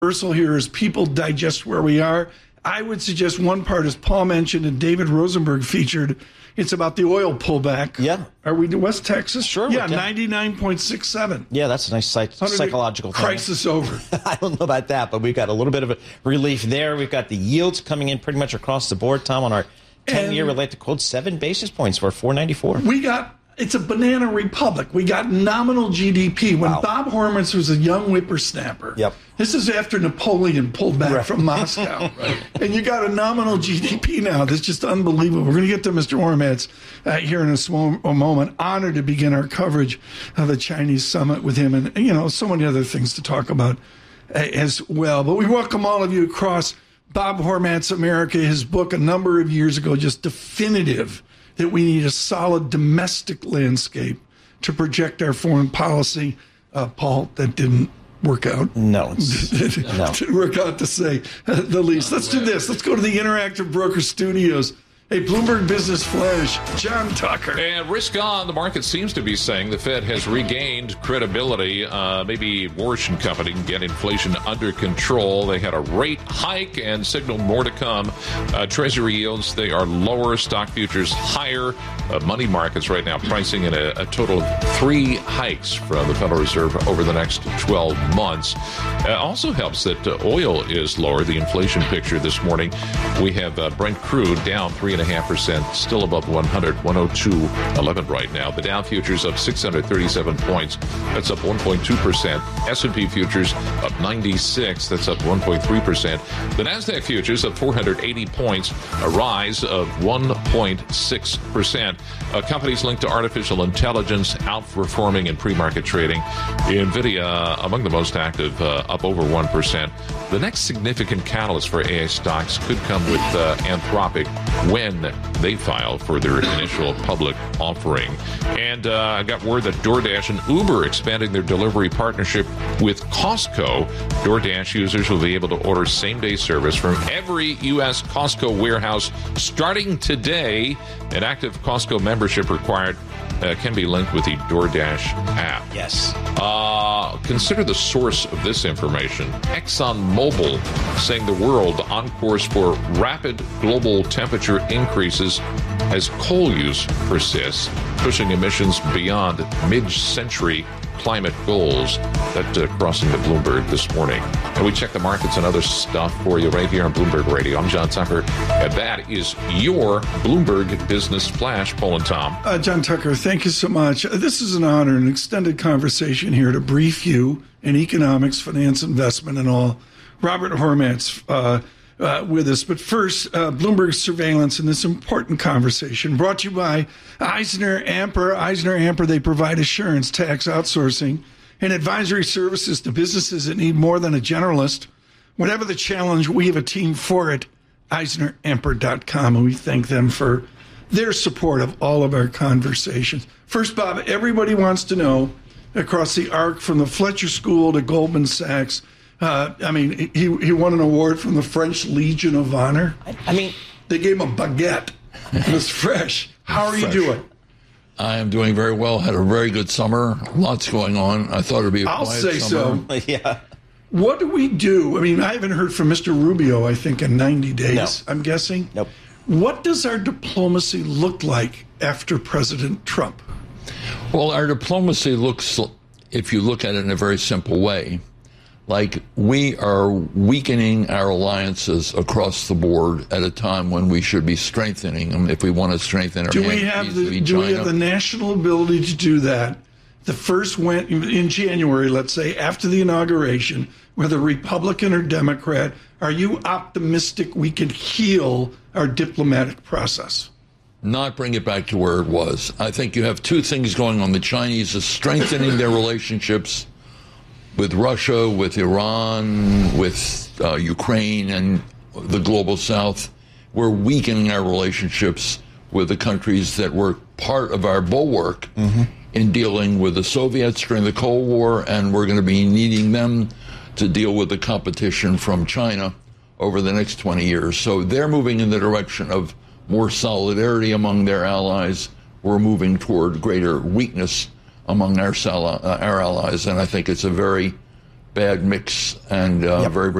Reversal here as people digest where we are. I would suggest one part, as Paul mentioned and David Rosenberg featured, it's about the oil pullback. Yeah. Are we to West Texas? Sure. Yeah, 99.67. Yeah, that's a nice psychological thing. Crisis over. I don't know about that, but we've got a little bit of a relief there. We've got the yields coming in pretty much across the board, Tom, on our 10-year. We'd like to quote 7 basis points for 4.94. It's a banana republic. We got nominal GDP. When Bob Hormats was a young whippersnapper, this is after Napoleon pulled back from Moscow. And you got a nominal GDP now. That's just unbelievable. We're going to get to Mr. Hormats here in a moment. Honored to begin our coverage of the Chinese summit with him and, so many other things to talk about as well. But we welcome all of you across Bob Hormats America, his book a number of years ago, just definitive that we need a solid domestic landscape to project our foreign policy. Paul, that didn't work out. No. Didn't work out, to say the least. Let's do this. Let's go to the Interactive Broker Studios. Hey, Bloomberg Business Flash, John Tucker. And risk on, the market seems to be saying the Fed has regained credibility. Maybe Warsh & Company can get inflation under control. They had a rate hike and signaled more to come. Treasury yields, they are lower. Stock futures higher. Money markets right now pricing in a total of 3 hikes from the Federal Reserve over the next 12 months. Also helps that oil is lower. The inflation picture this morning, we have Brent crude down 3.5%, still above 100, 102.11 right now. The Dow futures up 637 points. That's up 1.2%. S&P futures up 96. That's up 1.3%. The Nasdaq futures up 480 points, a rise of 1.6%. Companies linked to artificial intelligence outperforming in pre-market trading. NVIDIA among the most active, up over 1%. The next significant catalyst for AI stocks could come with Anthropic when they file for their initial public offering. And I got word that DoorDash and Uber expanding their delivery partnership with Costco. DoorDash users will be able to order same-day service from every U.S. Costco warehouse starting today. An active Costco membership required can be linked with the DoorDash app. Yes. Consider the source of this information. ExxonMobil saying the world on course for rapid global temperature increases as coal use persists, pushing emissions beyond mid-century climate goals. That crossing the Bloomberg this morning. And we check the markets and other stuff for you right here on Bloomberg Radio. I'm John Tucker, and that is your Bloomberg Business Flash. Paul and Tom. John Tucker, thank you so much. This is an honor, an extended conversation here to brief you in economics, finance, investment, and all. Robert Hormats with us. But first, Bloomberg Surveillance in this important conversation brought to you by EisnerAmper. EisnerAmper, they provide assurance, tax outsourcing, and advisory services to businesses that need more than a generalist. Whatever the challenge, we have a team for it. EisnerAmper.com, and we thank them for their support of all of our conversations. First, Bob, everybody wants to know, across the arc from the Fletcher School to Goldman Sachs, he won an award from the French Legion of Honor. They gave him a baguette. It was fresh. How are you doing? I am doing very well. Had a very good summer. Lots going on. I thought it would be a quiet summer. I'll say so. Yeah. What do we do? I haven't heard from Mr. Rubio, I think, in 90 days, No. I'm guessing. Nope. What does our diplomacy look like after President Trump? Well, our diplomacy looks, if you look at it in a very simple way, like we are weakening our alliances across the board at a time when we should be strengthening them if we want to strengthen our Do we have the national ability to do that? The first went in January, let's say, after the inauguration, whether Republican or Democrat. Are you optimistic we can heal our diplomatic process? Not bring it back to where it was. I think you have two things going on. The Chinese are strengthening their relationships with Russia, with Iran, with Ukraine, and the global South. We're weakening our relationships with the countries that were part of our bulwark in dealing with the Soviets during the Cold War, and we're going to be needing them to deal with the competition from China over the next 20 years. So they're moving in the direction of more solidarity among their allies. We're moving toward greater weakness among our allies, and I think it's a very bad mix and very, very